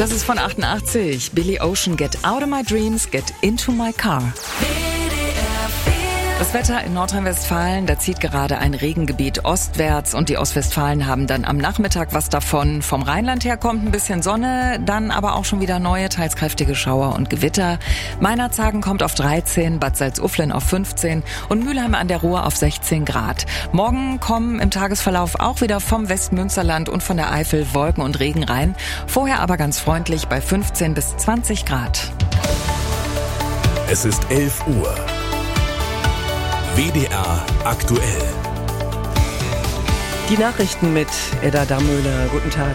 Das ist von 88. Billy Ocean, Get Out of My Dreams, Get Into My Car. Das Wetter in Nordrhein-Westfalen, da zieht gerade ein Regengebiet ostwärts und die Ostwestfalen haben dann am Nachmittag was davon. Vom Rheinland her kommt ein bisschen Sonne, dann aber auch schon wieder neue, teils kräftige Schauer und Gewitter. Meinerzhagen kommt auf 13, Bad Salzuflen auf 15 und Mülheim an der Ruhr auf 16 Grad. Morgen kommen im Tagesverlauf auch wieder vom Westmünsterland und von der Eifel Wolken und Regen rein. Vorher aber ganz freundlich bei 15 bis 20 Grad. Es ist 11 Uhr. WDR aktuell. Die Nachrichten mit Edda Dammöhler. Guten Tag.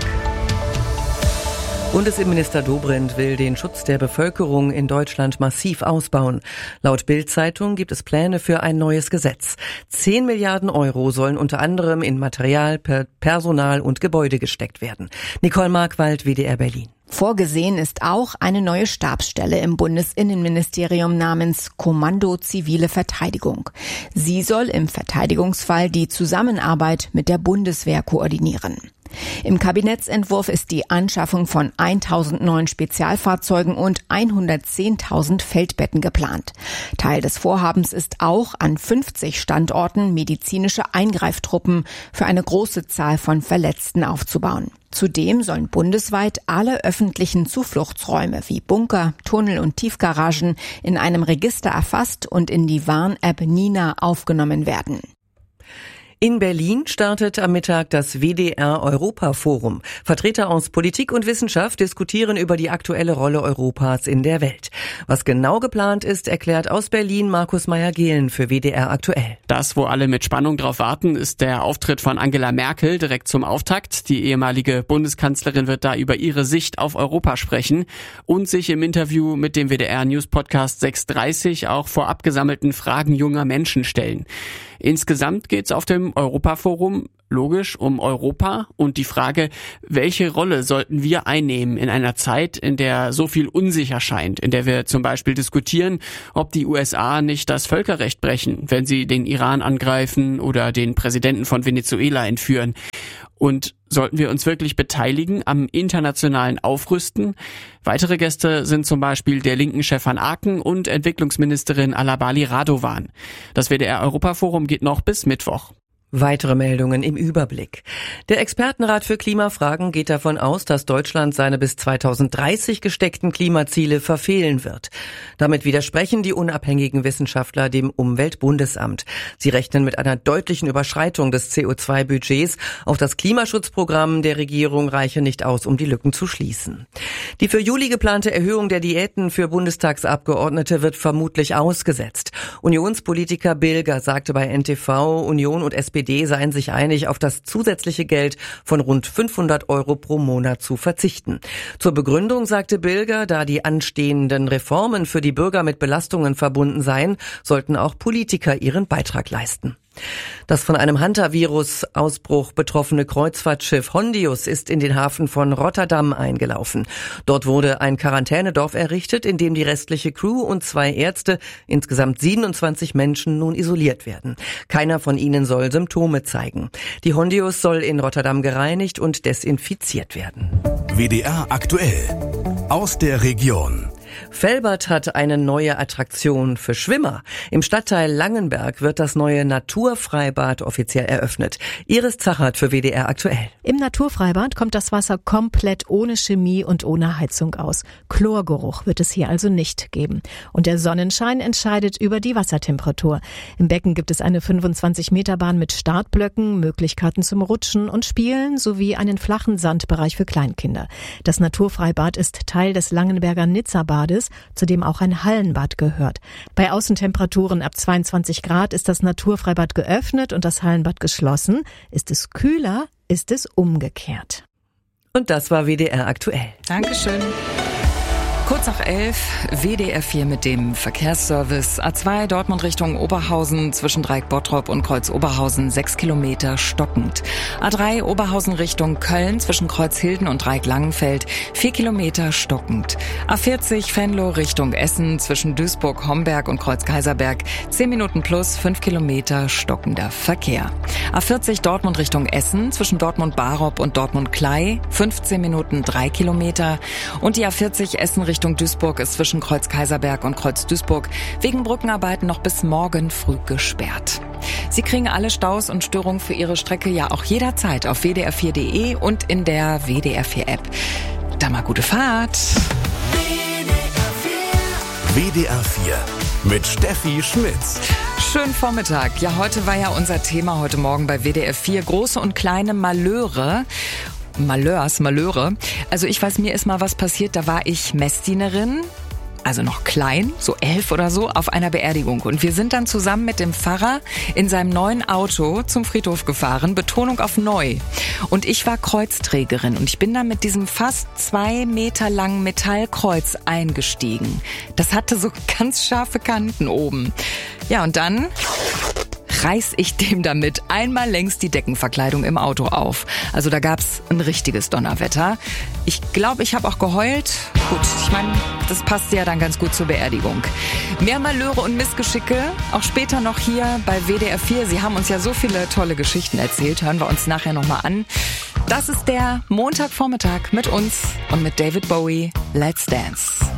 Bundesinnenminister Dobrindt will den Schutz der Bevölkerung in Deutschland massiv ausbauen. Laut Bild-Zeitung gibt es Pläne für ein neues Gesetz. 10 Milliarden Euro sollen unter anderem in Material, Personal und Gebäude gesteckt werden. Nicole Markwald, WDR Berlin. Vorgesehen ist auch eine neue Stabsstelle im Bundesinnenministerium namens Kommando Zivile Verteidigung. Sie soll im Verteidigungsfall die Zusammenarbeit mit der Bundeswehr koordinieren. Im Kabinettsentwurf ist die Anschaffung von 1.000 neuen Spezialfahrzeugen und 110.000 Feldbetten geplant. Teil des Vorhabens ist auch, an 50 Standorten medizinische Eingreiftruppen für eine große Zahl von Verletzten aufzubauen. Zudem sollen bundesweit alle öffentlichen Zufluchtsräume wie Bunker, Tunnel und Tiefgaragen in einem Register erfasst und in die Warn-App Nina aufgenommen werden. In Berlin startet am Mittag das WDR-Europa-Forum. Vertreter aus Politik und Wissenschaft diskutieren über die aktuelle Rolle Europas in der Welt. Was genau geplant ist, erklärt aus Berlin Markus Meyer-Gehlen für WDR aktuell. Das, wo alle mit Spannung drauf warten, ist der Auftritt von Angela Merkel direkt zum Auftakt. Die ehemalige Bundeskanzlerin wird da über ihre Sicht auf Europa sprechen und sich im Interview mit dem WDR-News-Podcast 630 auch vorab gesammelten Fragen junger Menschen stellen. Insgesamt geht's auf dem Europaforum logisch um Europa und die Frage, welche Rolle sollten wir einnehmen in einer Zeit, in der so viel unsicher scheint, in der wir zum Beispiel diskutieren, ob die USA nicht das Völkerrecht brechen, wenn sie den Iran angreifen oder den Präsidenten von Venezuela entführen. Und sollten wir uns wirklich beteiligen am internationalen Aufrüsten? Weitere Gäste sind zum Beispiel der linken Chef van Aken und Entwicklungsministerin Alabali Radovan. Das WDR-Europaforum geht noch bis Mittwoch. Weitere Meldungen im Überblick. Der Expertenrat für Klimafragen geht davon aus, dass Deutschland seine bis 2030 gesteckten Klimaziele verfehlen wird. Damit widersprechen die unabhängigen Wissenschaftler dem Umweltbundesamt. Sie rechnen mit einer deutlichen Überschreitung des CO2-Budgets. Auch das Klimaschutzprogramm der Regierung reiche nicht aus, um die Lücken zu schließen. Die für Juli geplante Erhöhung der Diäten für Bundestagsabgeordnete wird vermutlich ausgesetzt. Unionspolitiker Bilger sagte bei NTV, Union und SPD seien sich einig, auf das zusätzliche Geld von rund 500 Euro pro Monat zu verzichten. Zur Begründung sagte Bilger, da die anstehenden Reformen für die Bürger mit Belastungen verbunden seien, sollten auch Politiker ihren Beitrag leisten. Das von einem Hunter-Virus-Ausbruch betroffene Kreuzfahrtschiff Hondius ist in den Hafen von Rotterdam eingelaufen. Dort wurde ein Quarantänedorf errichtet, in dem die restliche Crew und 2 Ärzte, insgesamt 27 Menschen, nun isoliert werden. Keiner von ihnen soll Symptome zeigen. Die Hondius soll in Rotterdam gereinigt und desinfiziert werden. WDR aktuell. Aus der Region. Velbert hat eine neue Attraktion für Schwimmer. Im Stadtteil Langenberg wird das neue Naturfreibad offiziell eröffnet. Iris Zachert für WDR aktuell. Im Naturfreibad kommt das Wasser komplett ohne Chemie und ohne Heizung aus. Chlorgeruch wird es hier also nicht geben. Und der Sonnenschein entscheidet über die Wassertemperatur. Im Becken gibt es eine 25-Meter-Bahn mit Startblöcken, Möglichkeiten zum Rutschen und Spielen sowie einen flachen Sandbereich für Kleinkinder. Das Naturfreibad ist Teil des Langenberger Nizza-Bades, zu dem auch ein Hallenbad gehört. Bei Außentemperaturen ab 22 Grad ist das Naturfreibad geöffnet und das Hallenbad geschlossen. Ist es kühler, ist es umgekehrt. Und das war WDR aktuell. Dankeschön. Kurz nach 11, WDR 4 mit dem Verkehrsservice. A2 Dortmund Richtung Oberhausen zwischen Dreieck-Bottrop und Kreuz-Oberhausen 6 Kilometer stockend. A3 Oberhausen Richtung Köln zwischen Kreuzhilden und Dreieck-Langenfeld 4 Kilometer stockend. A40 Venlo Richtung Essen zwischen Duisburg-Homberg und Kreuz-Kaiserberg 10 Minuten plus 5 Kilometer stockender Verkehr. A40 Dortmund Richtung Essen zwischen Dortmund-Barop und Dortmund-Klei 15 Minuten 3 Kilometer. Und die A40 Essen Richtung Duisburg ist zwischen Kreuz-Kaiserberg und Kreuz-Duisburg wegen Brückenarbeiten noch bis morgen früh gesperrt. Sie kriegen alle Staus und Störungen für Ihre Strecke ja auch jederzeit auf wdr4.de und in der WDR 4 App. Da mal gute Fahrt. WDR 4 mit Steffi Schmitz. Schönen Vormittag. Ja, heute war ja unser Thema heute Morgen bei WDR 4 große und kleine Malheure. Malheure. Also ich weiß, mir ist mal was passiert, da war ich Messdienerin, also noch klein, so 11 oder so, auf einer Beerdigung. Und wir sind dann zusammen mit dem Pfarrer in seinem neuen Auto zum Friedhof gefahren, Betonung auf neu. Und ich war Kreuzträgerin und ich bin dann mit diesem fast 2 Meter langen Metallkreuz eingestiegen. Das hatte so ganz scharfe Kanten oben. Ja, und dann reiß ich dem damit einmal längs die Deckenverkleidung im Auto auf. Also da gab's ein richtiges Donnerwetter. Ich glaube, ich habe auch geheult. Gut, ich meine, das passt ja dann ganz gut zur Beerdigung. Mehr Malheure und Missgeschicke, auch später noch hier bei WDR 4. Sie haben uns ja so viele tolle Geschichten erzählt. Hören wir uns nachher nochmal an. Das ist der Montagvormittag mit uns und mit David Bowie. Let's Dance.